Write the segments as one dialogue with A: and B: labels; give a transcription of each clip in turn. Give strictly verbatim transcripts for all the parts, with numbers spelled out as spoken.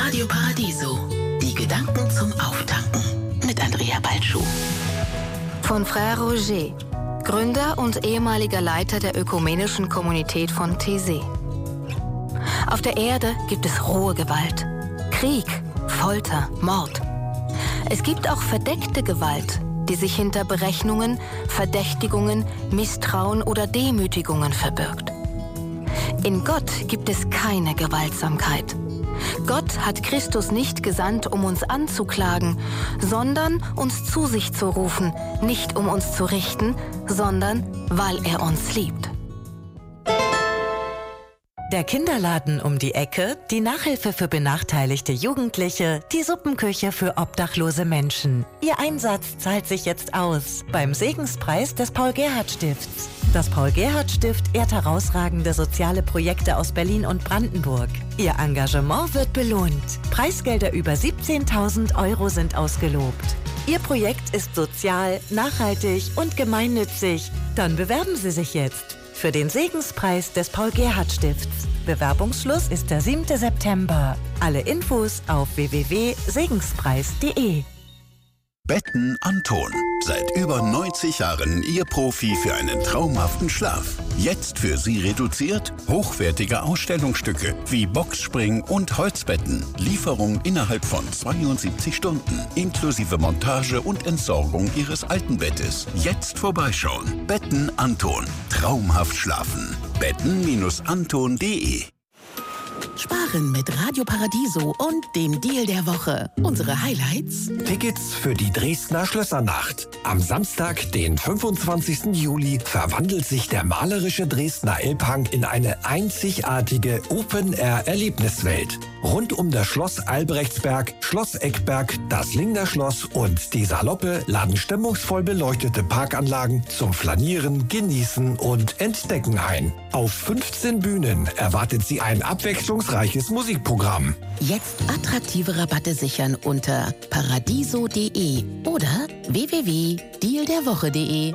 A: Radio Paradiso. Die Gedanken zum Auftanken mit Andrea Balschuh.
B: Von Frère Roger, Gründer und ehemaliger Leiter der ökumenischen Kommunität von Taizé. Auf der Erde gibt es rohe Gewalt, Krieg, Folter, Mord. Es gibt auch verdeckte Gewalt, die sich hinter Berechnungen, Verdächtigungen, Misstrauen oder Demütigungen verbirgt. In Gott gibt es keine Gewaltsamkeit. Gott hat Christus nicht gesandt, um uns anzuklagen, sondern uns zu sich zu rufen, nicht um uns zu richten, sondern weil er uns liebt.
C: Der Kinderladen um die Ecke, die Nachhilfe für benachteiligte Jugendliche, die Suppenküche für obdachlose Menschen. Ihr Einsatz zahlt sich jetzt aus beim Segenspreis des Paul-Gerhardt-Stifts. Das Paul-Gerhardt-Stift ehrt herausragende soziale Projekte aus Berlin und Brandenburg. Ihr Engagement wird belohnt. Preisgelder über siebzehntausend Euro sind ausgelobt. Ihr Projekt ist sozial, nachhaltig und gemeinnützig. Dann bewerben Sie sich jetzt für den Segenspreis des Paul-Gerhardt-Stifts. Bewerbungsschluss ist der siebte September. Alle Infos auf w w w punkt segenspreis punkt de.
D: Betten Anton. Seit über neunzig Jahren Ihr Profi für einen traumhaften Schlaf. Jetzt für Sie reduziert hochwertige Ausstellungsstücke wie Boxspring und Holzbetten. Lieferung innerhalb von zweiundsiebzig Stunden. Inklusive Montage und Entsorgung Ihres alten Bettes. Jetzt vorbeischauen. Betten Anton. Traumhaft schlafen. betten Anton punkt de.
A: Sparen mit Radio Paradiso und dem Deal der Woche. Unsere Highlights:
E: Tickets für die Dresdner Schlössernacht. Am Samstag, den fünfundzwanzigsten Juli, verwandelt sich der malerische Dresdner Elbhang in eine einzigartige Open-Air-Erlebniswelt. Rund um das Schloss Albrechtsberg, Schloss Eckberg, das Lingner Schloss und die Saloppe laden stimmungsvoll beleuchtete Parkanlagen zum Flanieren, Genießen und Entdecken ein. Auf fünfzehn Bühnen erwartet Sie ein abwechslungsreiches Musikprogramm.
A: Jetzt attraktive Rabatte sichern unter paradiso punkt de oder w w w punkt deal der woche punkt de.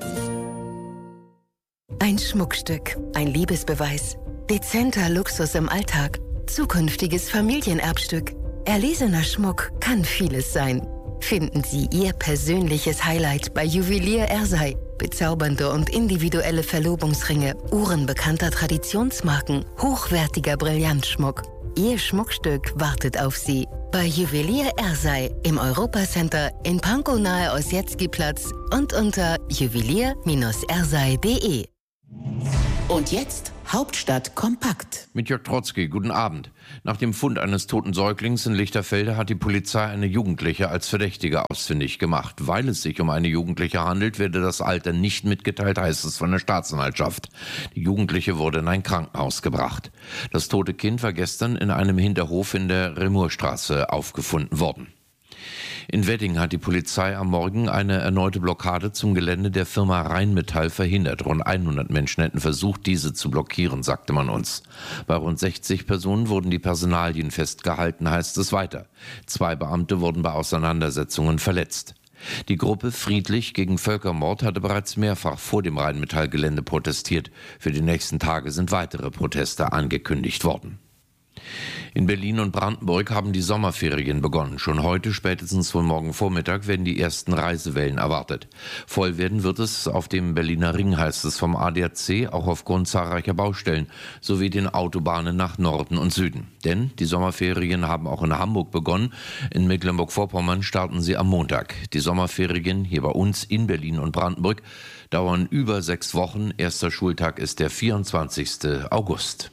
B: Ein Schmuckstück, ein Liebesbeweis, dezenter Luxus im Alltag, zukünftiges Familienerbstück. Erlesener Schmuck kann vieles sein. Finden Sie Ihr persönliches Highlight bei Juwelier Ersey. Bezaubernde und individuelle Verlobungsringe, Uhren bekannter Traditionsmarken, hochwertiger Brillantschmuck. Ihr Schmuckstück wartet auf Sie bei Juwelier Ersey im Europacenter in Pankow nahe Ossietzky-Platz und unter juwelier Bindestrich ersey punkt de.
A: Und jetzt Hauptstadt kompakt.
F: Mit Jörg Trotzki, guten Abend. Nach dem Fund eines toten Säuglings in Lichterfelde hat die Polizei eine Jugendliche als Verdächtige ausfindig gemacht. Weil es sich um eine Jugendliche handelt, werde das Alter nicht mitgeteilt, heißt es von der Staatsanwaltschaft. Die Jugendliche wurde in ein Krankenhaus gebracht. Das tote Kind war gestern in einem Hinterhof in der Remurstraße aufgefunden worden. In Wedding hat die Polizei am Morgen eine erneute Blockade zum Gelände der Firma Rheinmetall verhindert. Rund hundert Menschen hätten versucht, diese zu blockieren, sagte man uns. Bei rund sechzig Personen wurden die Personalien festgehalten, heißt es weiter. Zwei Beamte wurden bei Auseinandersetzungen verletzt. Die Gruppe Friedlich gegen Völkermord hatte bereits mehrfach vor dem Rheinmetall-Gelände protestiert. Für die nächsten Tage sind weitere Proteste angekündigt worden. In Berlin und Brandenburg haben die Sommerferien begonnen. Schon heute, spätestens wohl morgen Vormittag, werden die ersten Reisewellen erwartet. Voll werden wird es auf dem Berliner Ring, heißt es vom A D A C, auch aufgrund zahlreicher Baustellen, sowie den Autobahnen nach Norden und Süden. Denn die Sommerferien haben auch in Hamburg begonnen. In Mecklenburg-Vorpommern starten sie am Montag. Die Sommerferien hier bei uns in Berlin und Brandenburg dauern über sechs Wochen. Erster Schultag ist der vierundzwanzigsten August.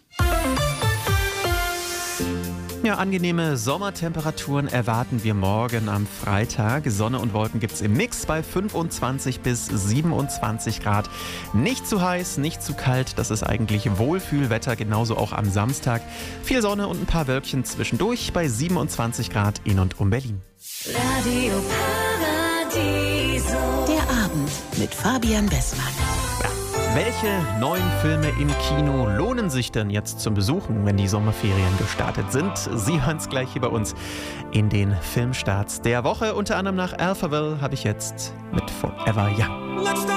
G: Ja, angenehme Sommertemperaturen erwarten wir morgen am Freitag. Sonne und Wolken gibt's im Mix bei fünfundzwanzig bis siebenundzwanzig Grad. Nicht zu heiß, nicht zu kalt, das ist eigentlich Wohlfühlwetter, genauso auch am Samstag. Viel Sonne und ein paar Wölkchen zwischendurch bei siebenundzwanzig Grad in und um Berlin.
A: Radio Paradiso. Der Abend mit Fabian Bessmann.
G: Welche neuen Filme im Kino lohnen sich denn jetzt zum Besuchen, wenn die Sommerferien gestartet sind? Sie hören es gleich hier bei uns in den Filmstarts der Woche. Unter anderem nach Alphaville habe ich jetzt mit Forever Young.